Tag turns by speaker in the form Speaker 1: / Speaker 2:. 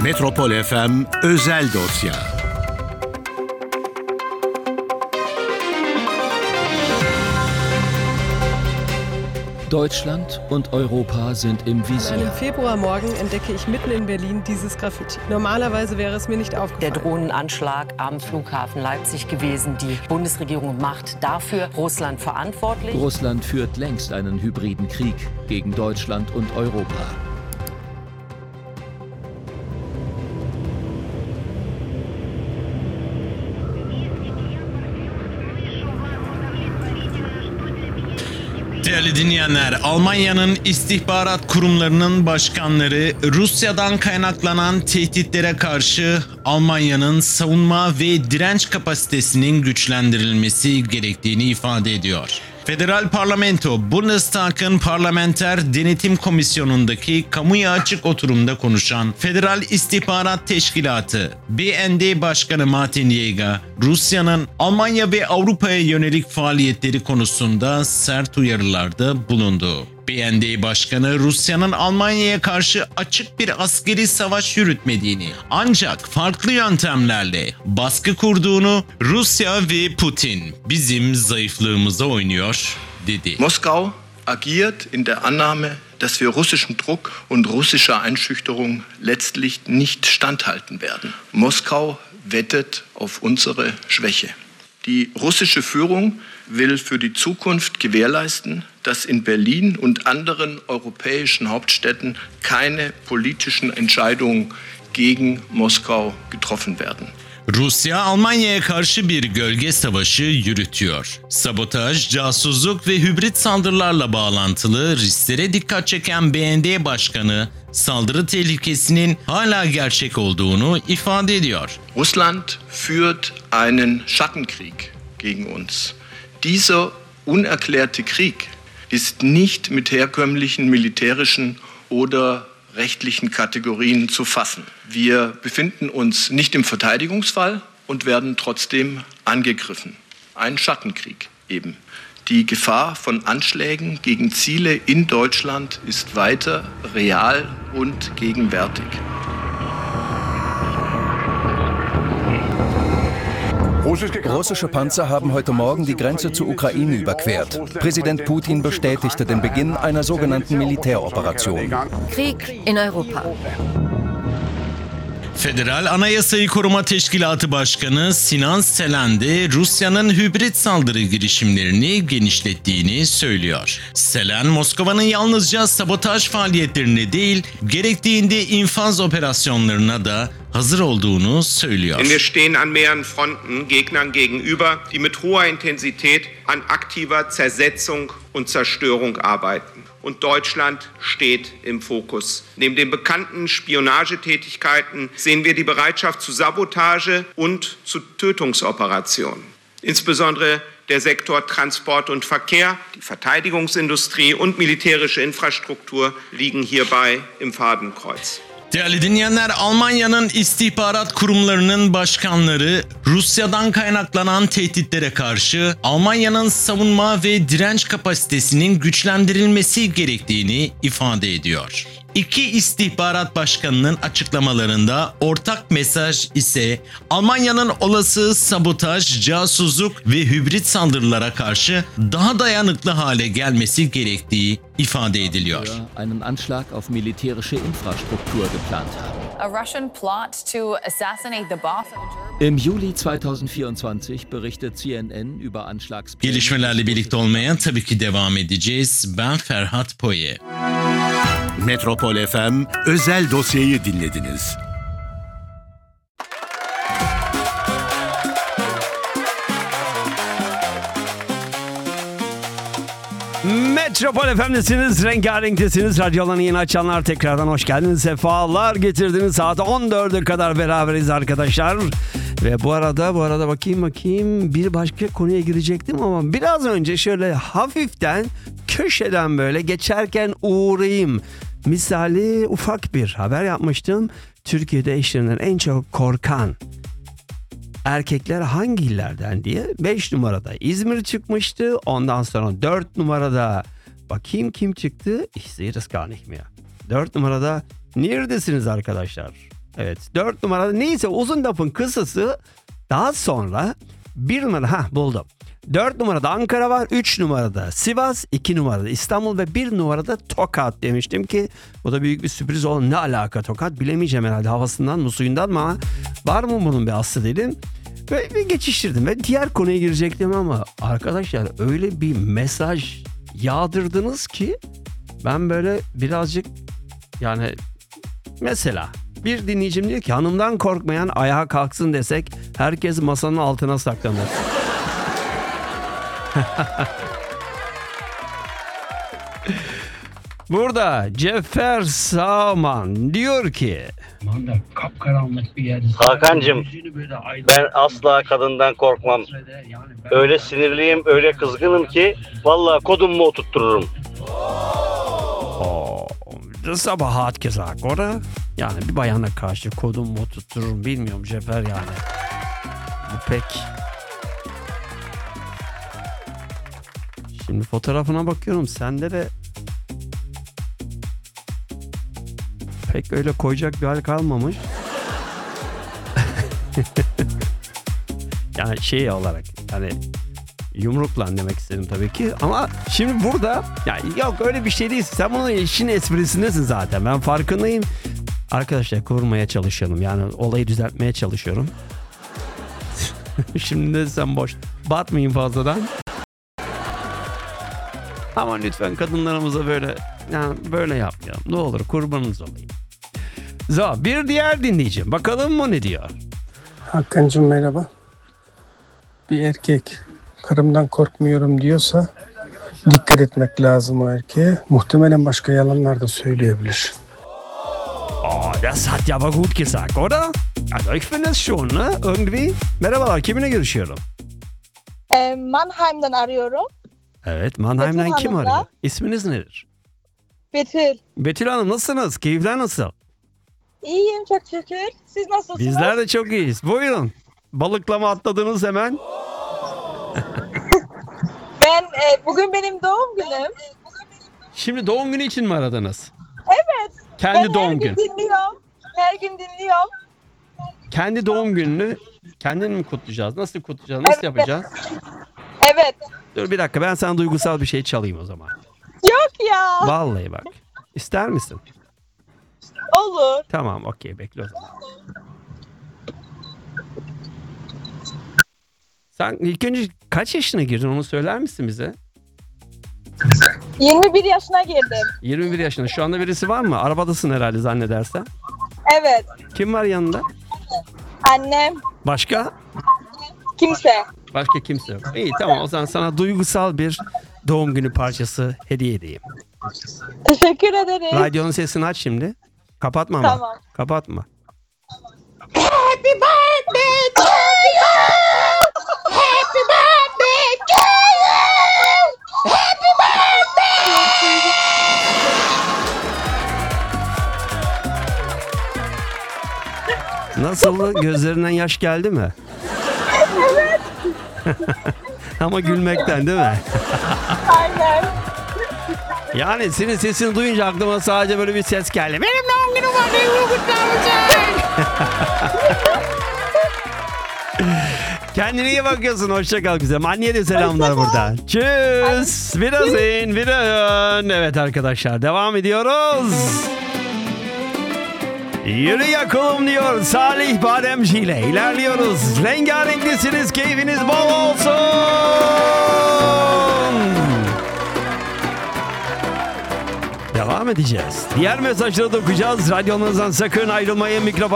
Speaker 1: Metropol FM Özel Dosya.
Speaker 2: Deutschland und Europa sind im Visier.
Speaker 3: An einem Februarmorgen entdecke ich mitten in Berlin dieses Graffiti. Normalerweise wäre es mir nicht aufgefallen.
Speaker 4: Der Drohnenanschlag am Flughafen Leipzig gewesen. Die Bundesregierung macht dafür Russland verantwortlich.
Speaker 2: Russland führt längst einen hybriden Krieg gegen Deutschland und Europa.
Speaker 5: Değerli dinleyenler, Almanya'nın istihbarat kurumlarının başkanları Rusya'dan kaynaklanan tehditlere karşı Almanya'nın savunma ve direnç kapasitesinin güçlendirilmesi gerektiğini ifade ediyor. Federal Parlamento, Bundestag'ın Parlamenter Denetim Komisyonu'ndaki kamuya açık oturumda konuşan Federal İstihbarat Teşkilatı BND Başkanı Martin Jäger, Rusya'nın Almanya ve Avrupa'ya yönelik faaliyetleri konusunda sert uyarılarda bulundu. BND Başkanı Rusya'nın Almanya'ya karşı açık bir askeri savaş yürütmediğini, ancak farklı yöntemlerle baskı kurduğunu, Rusya ve Putin bizim zayıflığımıza oynuyor dedi.
Speaker 6: Moskau agiert in der Annahme, dass wir russischen Druck und russischer Einschüchterung letztlich nicht standhalten werden. Moskau wettet auf unsere Schwäche. Die russische Führung will für die Zukunft gewährleisten, dass in Berlin und anderen europäischen Hauptstädten keine politischen Entscheidungen gegen Moskau getroffen werden.
Speaker 5: Rusya, Almanya'ya karşı bir gölge savaşı yürütüyor. Sabotaj, casusluk ve hibrit saldırılarla bağlantılı risklere dikkat çeken BND Başkanı, saldırı tehlikesinin hala gerçek olduğunu ifade ediyor.
Speaker 6: Russland führt einen Schattenkrieg gegen uns. Dieser unerklärte Krieg ist nicht mit herkömmlichen militärischen oder rechtlichen Kategorien zu fassen. Wir befinden uns nicht im Verteidigungsfall und werden trotzdem angegriffen. Ein Schattenkrieg eben. Die Gefahr von Anschlägen gegen Ziele in Deutschland ist weiter real und gegenwärtig.
Speaker 7: Russische Panzer haben heute Morgen die Grenze zur Ukraine überquert. Präsident Putin bestätigte den Beginn einer sogenannten Militäroperation.
Speaker 8: Krieg in Europa.
Speaker 5: Federal Anayasayı Koruma Teşkilatı Başkanı Sinan Selen de Rusya'nın hibrit saldırı girişimlerini genişlettiğini söylüyor. Selen, Moskova'nın yalnızca sabotaj faaliyetlerine değil, gerektiğinde infaz operasyonlarına da hazır olduğunu söylüyor.
Speaker 9: Wir stehen an mehreren Fronten Gegnern gegenüber, die mit hoher Intensität an aktiver Zersetzung und Zerstörung arbeiten. Und Deutschland steht im Fokus. Neben den bekannten Spionagetätigkeiten sehen wir die Bereitschaft zu Sabotage und zu Tötungsoperationen. Insbesondere der Sektor Transport und Verkehr, die Verteidigungsindustrie und militärische Infrastruktur liegen hierbei im Fadenkreuz.
Speaker 5: Değerli dinleyenler, Almanya'nın istihbarat kurumlarının başkanları Rusya'dan kaynaklanan tehditlere karşı Almanya'nın savunma ve direnç kapasitesinin güçlendirilmesi gerektiğini ifade ediyor. İki istihbarat başkanının açıklamalarında ortak mesaj ise Almanya'nın olası sabotaj, casusluk ve hibrit saldırılara karşı daha dayanıklı hale gelmesi gerektiği ifade ediliyor.
Speaker 2: Einen Anschlag auf militärische Infrastruktur geplant haben.
Speaker 8: A Russian plot to assassinate the boss of a German.
Speaker 2: Im Juli 2024 berichtet CNN über Anschlagspläne.
Speaker 5: Gelişmelerle birlikte olmaya tabii ki devam edeceğiz. Ben Ferhat Poye.
Speaker 1: Metropol FM Özel Dosya'yı dinlediniz.
Speaker 10: Metropol FM'desiniz, rengarenktesiniz. Radyolarını yeni açanlar tekrardan hoş geldiniz. Sefalar getirdiniz. Saat 14'e kadar beraberiz arkadaşlar. Ve bu arada bakayım bir başka konuya girecektim ama biraz önce şöyle hafiften köşeden böyle geçerken uğrayayım. Misali ufak bir haber yapmıştım. Türkiye'de eşlerinden en çok korkan erkekler hangi illerden diye. 5 numarada İzmir çıkmıştı. Ondan sonra 4 numarada bakayım kim çıktı. Ich sehe das gar nicht mehr. 4 numarada neredesiniz arkadaşlar? Evet 4 numarada neyse uzun lafın kısası daha sonra 1 numara buldum. 4 numarada Ankara var, 3 numarada Sivas, 2 numarada İstanbul ve 1 numarada Tokat demiştim ki bu da büyük bir sürpriz oldu. Ne alaka Tokat bilemeyeceğim herhalde havasından mı suyundan mı ama var mı bunun bir aslı dedim. Ve geçiştirdim ve diğer konuya girecektim ama arkadaşlar öyle bir mesaj yağdırdınız ki ben böyle birazcık yani mesela bir dinleyicim diyor ki hanımdan korkmayan ayağa kalksın desek herkes masanın altına saklanır. Burada Cefer Sağman diyor ki
Speaker 11: Hakan'cığım ben asla kadından korkmam. Öyle sinirliyim, öyle kızgınım ki vallahi kodumu oturttururum.
Speaker 10: Sabahat gesagt, oder? Yani bir bayana karşı kodumu oturttururum bilmiyorum Cefer yani. Bu pek... Şimdi fotoğrafına bakıyorum sende de pek öyle koyacak bir hal kalmamış. Yani şey olarak yani yumrukla demek istedim tabii ki ama şimdi burada yani yok öyle bir şey değil. Sen bunun işin esprisindesin zaten. Ben farkındayım. Arkadaşlar kıvırmaya çalışıyorum. Yani olayı düzeltmeye çalışıyorum. Şimdi de sen boş batmayın fazladan. Ama lütfen kadınlarımıza böyle yani böyle yapmayalım. Ne olur kurbanınız olayım. Bir diğer dinleyicim. Bakalım mı ne diyor?
Speaker 12: Hakan'cığım merhaba. Bir erkek karımdan korkmuyorum diyorsa dikkat etmek lazım o erkeğe. Muhtemelen başka yalanlar da söyleyebilir.
Speaker 10: Das hat ja aber gut gesagt, oder? Also ich finde es schon, ne? Irgendwie. Merhabalar, kiminle görüşüyorum?
Speaker 13: Mannheim'dan arıyorum.
Speaker 10: Evet, Mannheim'dan
Speaker 13: Betül
Speaker 10: kim
Speaker 13: Hanım'la.
Speaker 10: arıyor? İsminiz nedir?
Speaker 13: Betül.
Speaker 10: Betül Hanım nasılsınız? Keyifler nasıl?
Speaker 13: İyiyim çok şükür. Siz nasılsınız?
Speaker 10: Bizler de çok iyiyiz. Buyurun. Balıklama atladınız hemen.
Speaker 13: Bugün benim doğum günüm.
Speaker 10: Şimdi doğum günü için mi aradınız?
Speaker 13: Evet.
Speaker 10: Kendi doğum günü.
Speaker 13: Her gün dinliyorum.
Speaker 10: Kendi doğum gününü kendin mi kutlayacağız? Nasıl kutlayacağız? Nasıl yapacağız?
Speaker 13: Evet.
Speaker 10: Dur bir dakika ben sana duygusal bir şey çalayım o zaman.
Speaker 13: Yok ya.
Speaker 10: Vallahi bak. İster misin?
Speaker 13: Olur.
Speaker 10: Tamam okey bekle o zaman. Sen ilk önce kaç yaşına girdin onu söyler misin bize?
Speaker 13: 21 yaşına girdim.
Speaker 10: 21 yaşında. Şu anda birisi var mı? Arabadasın herhalde zannedersen.
Speaker 13: Evet.
Speaker 10: Kim var yanında?
Speaker 13: Annem.
Speaker 10: Başka?
Speaker 13: Kimse.
Speaker 10: Başka kimse yok. İyi tamam o zaman sana duygusal bir doğum günü parçası hediye edeyim.
Speaker 13: Teşekkür ederim.
Speaker 10: Radyonun sesini aç şimdi. Kapatma ama.
Speaker 13: Tamam.
Speaker 10: Kapatma.
Speaker 13: Happy birthday to you. Happy birthday to you. Happy birthday.
Speaker 10: Nasıldı? Gözlerinden yaş geldi mi?
Speaker 13: Evet.
Speaker 10: Ama gülmekten değil mi?
Speaker 13: Aynen.
Speaker 10: Yani senin sesini duyunca aklıma sadece böyle bir ses geldi. Benim doğum günüm var. Ne kutlamayacak? Kendine iyi bakıyorsun. Hoşça kal güzelim. Anneye de selamlar burada. Tschüss. Wiedersehen. Wiederhören. Evet arkadaşlar devam ediyoruz. Yürü yakalım diyor Salih Bademci ile ilerliyoruz. Rengarenklisiniz, keyfiniz bol olsun. Devam edeceğiz. Diğer mesajları da okuyacağız. Radyonuzdan sakın ayrılmayın. Mikrofon